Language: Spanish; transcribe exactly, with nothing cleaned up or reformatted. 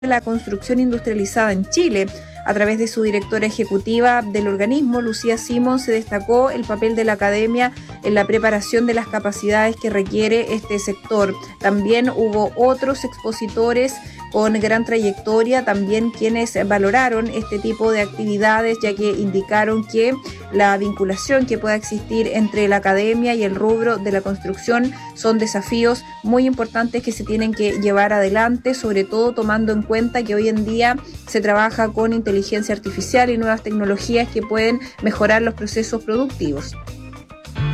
la construcción industrializada en Chile. A través de su directora ejecutiva del organismo, Lucía Simón, se destacó el papel de la academia en la preparación de las capacidades que requiere este sector. También hubo otros expositores con gran trayectoria, también quienes valoraron este tipo de actividades, ya que indicaron que la vinculación que pueda existir entre la academia y el rubro de la construcción son desafíos muy importantes que se tienen que llevar adelante, sobre todo tomando en cuenta que hoy en día se trabaja con inteligencia artificial y nuevas tecnologías que pueden mejorar los procesos productivos.